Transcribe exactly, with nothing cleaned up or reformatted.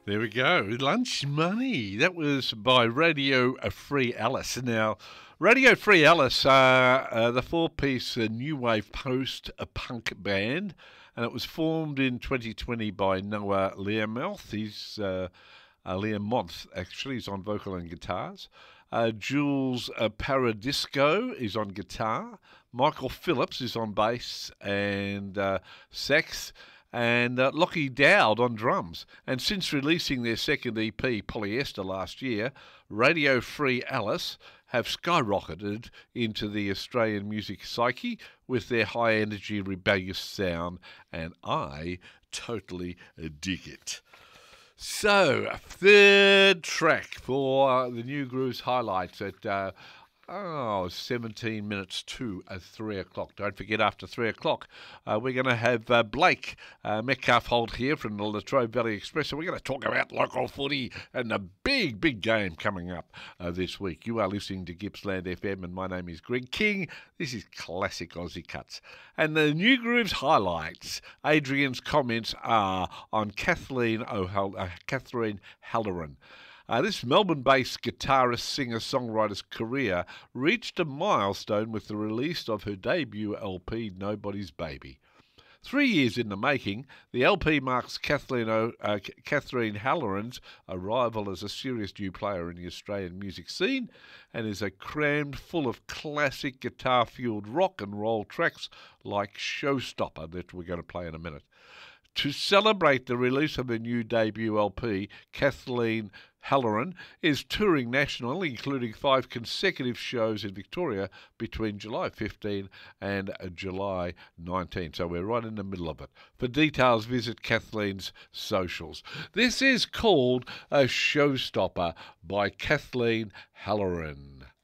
There we go. Lunch Money. That was by Radio Free Alice. Now, Radio Free Alice are uh, the four-piece uh, new wave post-punk band, and it was formed in twenty twenty by Noah Learmouth. He's uh, uh, Learmonth, actually. He's on vocal and guitars. Uh, Jules uh, Paradisco is on guitar. Michael Phillips is on bass and uh, sax. And uh, Lockie Dowd on drums. And since releasing their second E P, Polyester, last year, Radio Free Alice have skyrocketed into the Australian music psyche with their high-energy, rebellious sound, and I totally dig it. So, third track for the New Grooves highlights at uh, Oh, seventeen minutes to uh, three o'clock. Don't forget, after three o'clock, uh, we're going to have uh, Blake uh, Metcalf Holt here from the Latrobe Valley Express. So we're going to talk about local footy and the big, big game coming up uh, this week. You are listening to Gippsland F M, and my name is Greg King. This is Classic Aussie Cuts. And the New Grooves highlights, Adrian's comments are on Kathleen O'Hal- uh, Catherine Halloran. Uh, this Melbourne-based guitarist, singer-songwriter's career reached a milestone with the release of her debut L P, Nobody's Baby. Three years in the making, the L P marks Kathleen, o, uh, Catherine Halloran's arrival as a serious new player in the Australian music scene, and is a crammed full of classic guitar-fueled rock and roll tracks like Showstopper that we're going to play in a minute. To celebrate the release of her new debut L P, Kathleen Halloran is touring nationally, including five consecutive shows in Victoria between July fifteenth and July nineteenth. So we're right in the middle of it. For details, visit Kathleen's socials. This is called a Showstopper by Kathleen Halloran.